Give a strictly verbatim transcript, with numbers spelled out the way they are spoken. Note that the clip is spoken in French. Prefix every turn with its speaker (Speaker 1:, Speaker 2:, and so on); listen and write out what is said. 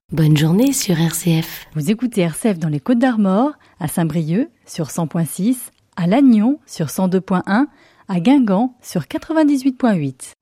Speaker 1: Bonne journée sur R C F.
Speaker 2: Vous écoutez R C F dans les Côtes-d'Armor, à Saint-Brieuc sur cent virgule six, à Lannion sur cent deux virgule un, à Guingamp sur quatre-vingt-dix-huit virgule huit.